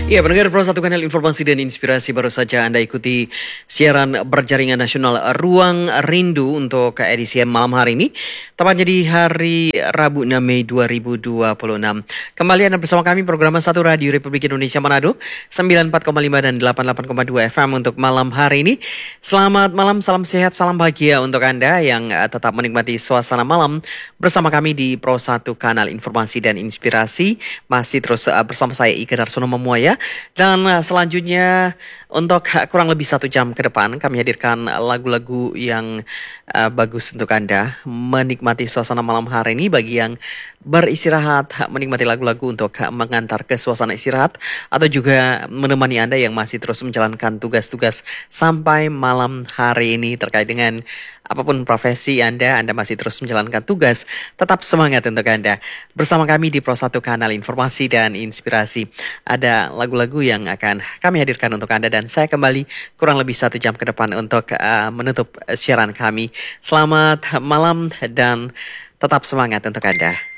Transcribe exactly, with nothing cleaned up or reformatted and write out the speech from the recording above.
Ya, pendengar Pro satu Kanal Informasi dan Inspirasi, baru saja Anda ikuti siaran berjaringan nasional Ruang Rindu untuk edisi malam hari ini. Tepatnya di hari Rabu enam Mei dua ribu dua puluh enam. Kembali Anda bersama kami program satu Radio Republik Indonesia Manado sembilan puluh empat koma lima dan delapan puluh delapan koma dua F M untuk malam hari ini. Selamat malam, salam sehat, salam bahagia untuk Anda yang uh, tetap menikmati suasana malam bersama kami di Pro satu Kanal Informasi dan Inspirasi. Masih terus uh, bersama saya Ika Darsono Memuaya. Dan uh, selanjutnya untuk uh, kurang lebih satu jam ke depan kami hadirkan lagu-lagu yang uh, bagus untuk Anda menikmati suasana malam hari ini. Bagi yang beristirahat, menikmati lagu-lagu untuk uh, mengantar ke suasana istirahat, atau juga menemani Anda yang masih terus menjalankan tugas-tugas sampai malam hari ini terkait dengan apapun profesi Anda, Anda masih terus menjalankan tugas, tetap semangat untuk Anda. Bersama kami di Pro satu Kanal Informasi dan Inspirasi, ada lagu-lagu yang akan kami hadirkan untuk Anda, dan saya kembali kurang lebih satu jam ke depan untuk uh, menutup siaran kami. Selamat malam dan tetap semangat untuk Anda.